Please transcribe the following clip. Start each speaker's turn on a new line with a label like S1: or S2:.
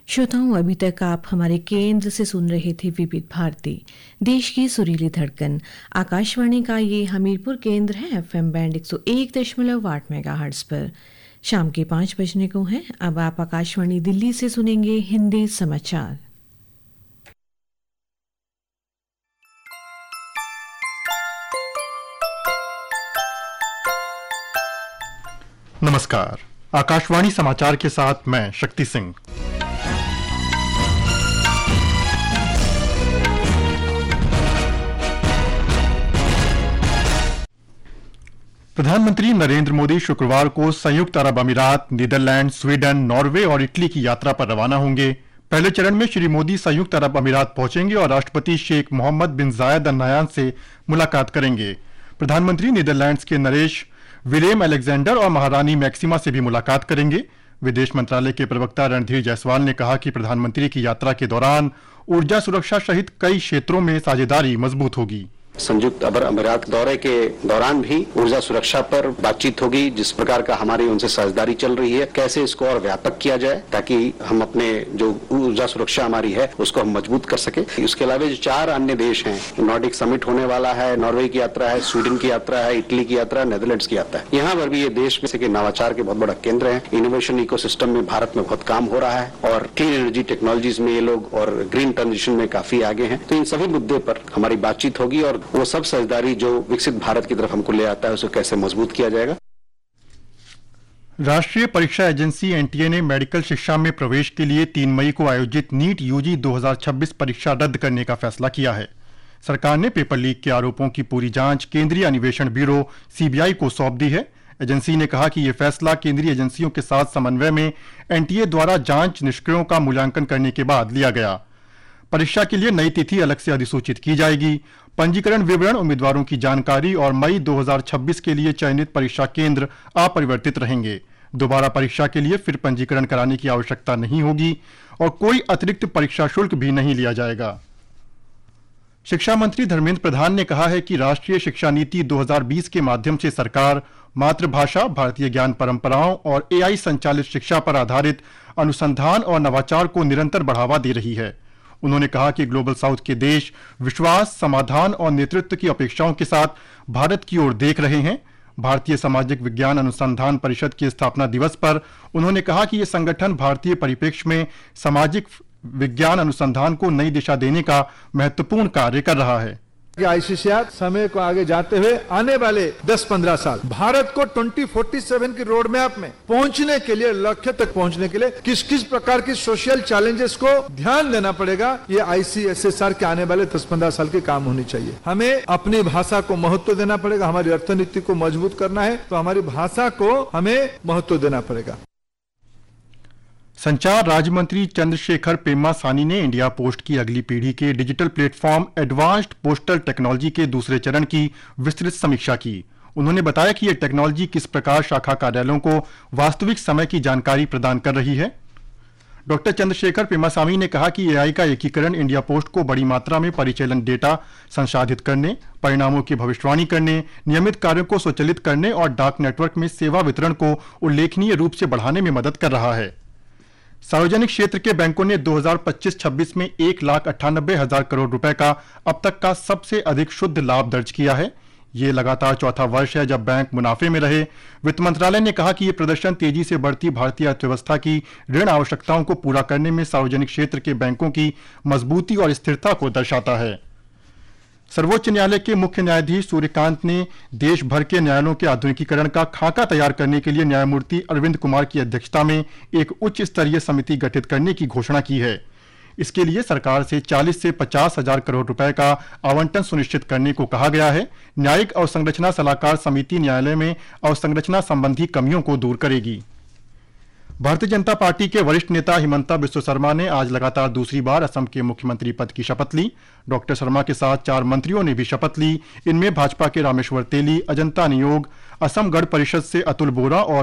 S1: श्रोताओं, अभी तक आप हमारे केंद्र से सुन रहे थे विविध भारती, देश की सुरीली धड़कन। आकाशवाणी का ये हमीरपुर केंद्र है, एफएम बैंड 101.8 मेगाहर्ट्ज पर। शाम के 5 बजने को हैं। अब आप आकाशवाणी दिल्ली से सुनेंगे हिंदी समाचार।
S2: नमस्कार, आकाशवाणी समाचार के साथ मैं शक्ति सिंह। प्रधानमंत्री नरेंद्र मोदी शुक्रवार को संयुक्त अरब अमीरात, नीदरलैंड, स्वीडन, नॉर्वे और इटली की यात्रा पर रवाना होंगे। पहले चरण में श्री मोदी संयुक्त अरब अमीरात पहुंचेंगे और राष्ट्रपति शेख मोहम्मद बिन जायद अल नहयान से मुलाकात करेंगे। प्रधानमंत्री नीदरलैंड्स के नरेश विलेम अलेक्जेंडर और महारानी मैक्सिमा से भी मुलाकात करेंगे। विदेश मंत्रालय के प्रवक्ता रणधीर जायसवाल ने कहा कि प्रधानमंत्री की यात्रा के दौरान ऊर्जा सुरक्षा सहित कई क्षेत्रों में साझेदारी मजबूत होगी।
S3: संयुक्त अरब अमीरात दौरे के दौरान भी ऊर्जा सुरक्षा पर बातचीत होगी। जिस प्रकार का हमारी उनसे साझेदारी चल रही है, कैसे इसको और व्यापक किया जाए ताकि हम अपने जो ऊर्जा सुरक्षा हमारी है उसको हम मजबूत कर सके। उसके अलावा जो 4 अन्य देश हैं, नॉर्डिक समिट होने वाला है, नॉर्वे की यात्रा है, स्वीडन की यात्रा है, इटली की यात्रा है, नेदरलैंड्स की यात्रा है। यहाँ पर भी ये देश में से नवाचार के बहुत बड़ा केंद्र है। इनोवेशन इकोसिस्टम में भारत में बहुत काम हो रहा है और क्लीन एनर्जी टेक्नोलॉजीज में ये लोग और ग्रीन ट्रांजिशन में काफी आगे हैं। तो इन सभी मुद्दे पर हमारी बातचीत होगी और वो सब साझेदारी जो विकसित भारत की तरफ हमको ले आता है उसे कैसे मजबूत किया जाएगा।
S2: राष्ट्रीय परीक्षा एजेंसी एनटीए ने मेडिकल शिक्षा में प्रवेश के लिए 3 मई को आयोजित नीट यूजी 2026 परीक्षा रद्द करने का फैसला किया है। सरकार ने पेपर लीक के आरोपों की पूरी जांच केंद्रीय अन्वेषण ब्यूरो सीबीआई को सौंप दी है। एजेंसी ने कहा कि यह फैसला केंद्रीय एजेंसियों के साथ समन्वय में एनटीए द्वारा जांच निष्क्रियों का मूल्यांकन करने के बाद लिया गया। परीक्षा के लिए नई तिथि अलग से अधिसूचित की जाएगी। पंजीकरण विवरण, उम्मीदवारों की जानकारी और मई 2026 के लिए चयनित परीक्षा केंद्र अपरिवर्तित रहेंगे। दोबारा परीक्षा के लिए फिर पंजीकरण कराने की आवश्यकता नहीं होगी और कोई अतिरिक्त परीक्षा शुल्क भी नहीं लिया जाएगा। शिक्षा मंत्री धर्मेंद्र प्रधान ने कहा है कि राष्ट्रीय शिक्षा नीति 2020 के माध्यम से सरकार मातृभाषा, भारतीय ज्ञान परंपराओं और एआई संचालित शिक्षा पर आधारित अनुसंधान और नवाचार को निरंतर बढ़ावा दे रही है। उन्होंने कहा कि ग्लोबल साउथ के देश विश्वास, समाधान और नेतृत्व की अपेक्षाओं के साथ भारत की ओर देख रहे हैं। भारतीय सामाजिक विज्ञान अनुसंधान परिषद के स्थापना दिवस पर उन्होंने कहा कि यह संगठन भारतीय परिप्रेक्ष्य में सामाजिक विज्ञान अनुसंधान को नई दिशा देने का महत्वपूर्ण कार्य कर रहा है।
S4: आईसीसीआर समय को आगे जाते हुए आने वाले 10-15 साल भारत को 2047 की रोड मैप में पहुंचने के लिए, लक्ष्य तक पहुंचने के लिए किस किस प्रकार की सोशल चैलेंजेस को ध्यान देना पड़ेगा, ये आईसीएसएसआर के आने वाले 10-15 साल के काम होनी चाहिए। हमें अपनी भाषा को महत्व देना पड़ेगा। हमारी अर्थनीति को मजबूत करना है तो हमारी भाषा को हमें महत्व देना पड़ेगा।
S2: संचार राज्य मंत्री चंद्रशेखर पेम्मासानी ने इंडिया पोस्ट की अगली पीढ़ी के digital platform advanced postal technology के दूसरे चरण की विस्तृत समीक्षा की। उन्होंने बताया कि यह टेक्नोलॉजी किस प्रकार शाखा कार्यालयों को वास्तविक समय की जानकारी प्रदान कर रही है। डॉक्टर चंद्रशेखर पेम्मासानी ने कहा कि एआई का एकीकरण इंडिया पोस्ट को बड़ी मात्रा में परिचालन डेटा संसाधित करने, परिणामों की भविष्यवाणी करने, नियमित कार्यों को स्वचालित करने और डाक नेटवर्क में सेवा वितरण को उल्लेखनीय रूप से बढ़ाने में मदद कर रहा है। सार्वजनिक क्षेत्र के बैंकों ने 2025-26 में 1,98,000 करोड़ रुपए का अब तक का सबसे अधिक शुद्ध लाभ दर्ज किया है। ये लगातार चौथा वर्ष है जब बैंक मुनाफे में रहे। वित्त मंत्रालय ने कहा कि यह प्रदर्शन तेजी से बढ़ती भारतीय अर्थव्यवस्था की ऋण आवश्यकताओं को पूरा करने में सार्वजनिक क्षेत्र के बैंकों की मजबूती और स्थिरता को दर्शाता है। सर्वोच्च न्यायालय के मुख्य न्यायाधीश सूर्यकांत ने देश भर के न्यायालयों के आधुनिकीकरण का खाका तैयार करने के लिए न्यायमूर्ति अरविंद कुमार की अध्यक्षता में एक उच्च स्तरीय समिति गठित करने की घोषणा की है। इसके लिए सरकार से 40 से 50 हजार करोड़ रुपए का आवंटन सुनिश्चित करने को कहा गया है। न्यायिक अवसंरचना सलाहकार समिति न्यायालय में अवसंरचना संबंधी कमियों को दूर करेगी। भारतीय जनता पार्टी के वरिष्ठ नेता हिमंता बिस्वा शर्मा ने आज लगातार दूसरी बार असम के मुख्यमंत्री पद की शपथ ली। डॉक्टर शर्मा के साथ 4 मंत्रियों ने भी शपथ ली। इनमें भाजपा के रामेश्वर तेली, अजंता नियोग, असम गण परिषद से अतुल बोरा और